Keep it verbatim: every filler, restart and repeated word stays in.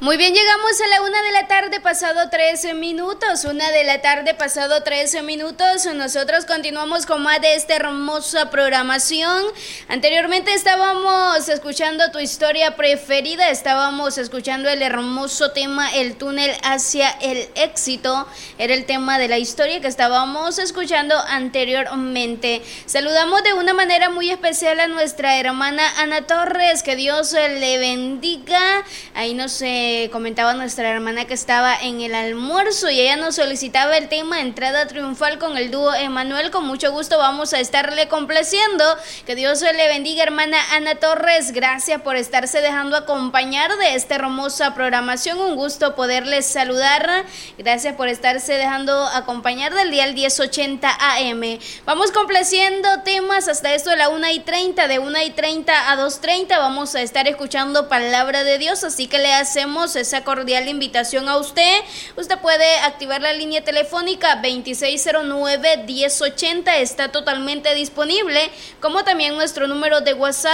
Muy bien, llegamos a la una de la tarde, pasado trece minutos. Una de la tarde, pasado trece minutos. Nosotros continuamos con más de esta hermosa programación. Anteriormente estábamos escuchando tu historia preferida. Estábamos escuchando el hermoso tema, el túnel hacia el éxito. Era el tema de la historia que estábamos escuchando anteriormente. Saludamos de una manera muy especial a nuestra hermana Ana Torres. Que Dios le bendiga. Ahí nos eh, comentaba nuestra hermana que estaba en el almuerzo y ella nos solicitaba el tema Entrada Triunfal con el dúo Emanuel. Con mucho gusto vamos a estarle complaciendo. Que Dios le bendiga, hermana Ana Torres. Gracias por estarse dejando acompañar de esta hermosa programación. Un gusto poderles saludar. Gracias por estarse dejando acompañar del dial diez ochenta A M. Vamos complaciendo temas hasta esto de la una y treinta. De una y treinta a dos treinta vamos a estar escuchando palabra de Dios, así que le hacemos esa cordial invitación a usted. Usted puede activar la línea telefónica veintiséis cero nueve, diez ochenta, está totalmente disponible, como también nuestro número de WhatsApp